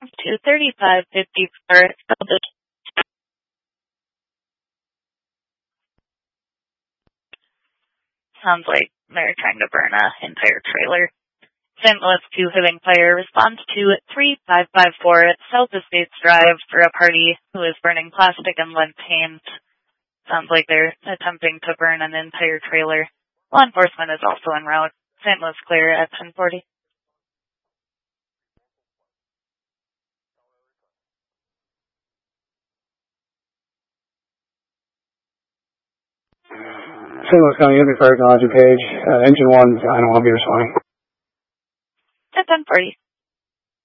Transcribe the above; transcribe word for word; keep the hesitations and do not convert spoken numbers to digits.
two thirty-five fifty-four. Sounds like they're trying to burn a entire trailer. Saint Louis two Having Fire responds to three five five four at South Estates Drive for a party who is burning plastic and lead paint. Sounds like they're attempting to burn an entire trailer. Law enforcement is also en route. Saint Louis clear at ten forty. Saint Louis County Having Fire Technology page. Uh, engine one, I don't want to be responding. At ten forty.